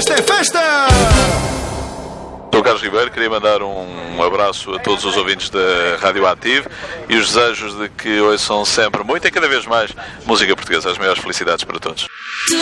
festa é festa! Sou Carlos Ribeiro, queria mandar um abraço a todos os ouvintes da Rádio Ativo e os desejos de que ouçam sempre muito e cada vez mais música portuguesa. As maiores felicidades para todos.